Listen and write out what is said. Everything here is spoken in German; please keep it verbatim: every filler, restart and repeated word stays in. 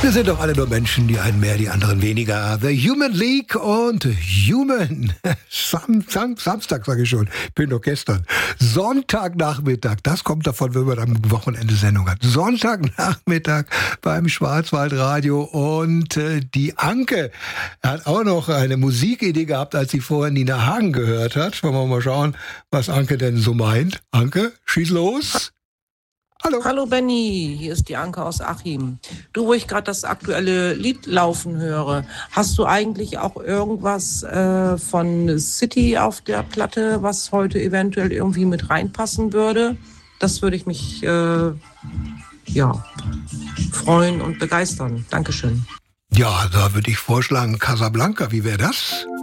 Wir sind doch alle nur Menschen, die einen mehr, die anderen weniger. The Human League und Human. Sam, Sam, Samstag sage ich schon, bin doch gestern. Sonntagnachmittag, das kommt davon, wenn man am Wochenende Sendung hat. Sonntagnachmittag beim Schwarzwaldradio und äh, die Anke hat auch noch eine Musikidee gehabt, als sie vorher Nina Hagen gehört hat. Wollen wir mal schauen, was Anke denn so meint. Anke, schieß los. Hallo. Hallo Benny, hier ist die Anke aus Achim. Du, wo ich gerade das aktuelle Lied laufen höre, hast du eigentlich auch irgendwas äh, von City auf der Platte, was heute eventuell irgendwie mit reinpassen würde? Das würde ich mich äh, ja, freuen und begeistern. Dankeschön. Ja, da würde ich vorschlagen, Casablanca, wie wäre das?